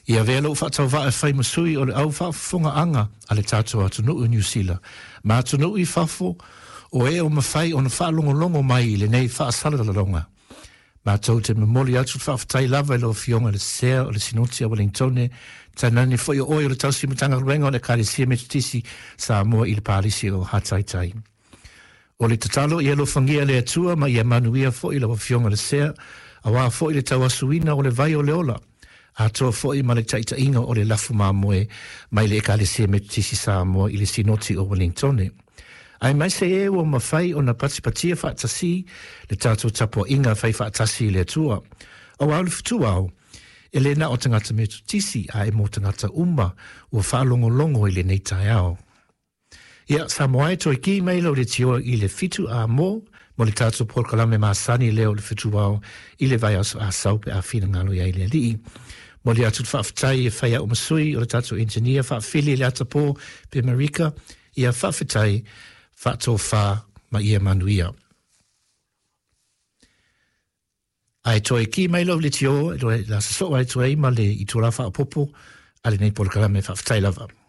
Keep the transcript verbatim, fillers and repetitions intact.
Ia velo whaatau wa e whai masui o le au whaafunga anga a le tātua atunu u New Zealand. Ma atunu i whafo o e o mawhai o na whaalongolongo mai le nei whaasalalonga. Ma tau te memoli atu whaafatai lava e lo fionga le sea o le sinoti a Wellingtone tanani fo i oi o le tausi matanga ruenga o le kare sia me tutisi sa mua i le pālisi o Hataitai. O le tatalo i elo whangia le atua ma i a manuia fo i lo fionga le sea a wā fo i le tau asuina o le vai o le ola. A toa foi ma le taita inga o le lafu mamoe mai le eka le se me tisi sa moa i le sinoti o Wellingtone. Ai mai se e o mawhai o na patipatia whaatasi le tātou tapo inga whai whaatasi le tua. O au le futu au, e le na o tangata me tisi a e mo tangata umma o whaalongolongo i le neitai au. Ia, sa moai toi ki mai lo le tio i le fitu a mo, mo le tātou polkalame maasani leo le fitu au i le vai a saupe a fina ngalo ia i le lii. Mo le atu whaafitai e whaia o masui o le tātou engineer whaafili le atapo pe Marika ia whaafitai whaato wha ma ia manuia. Ai toi ki mai lau le tio, e la sasoa e toi ma le i tōra whaapopo, ale nei polkalame whaafitai lava.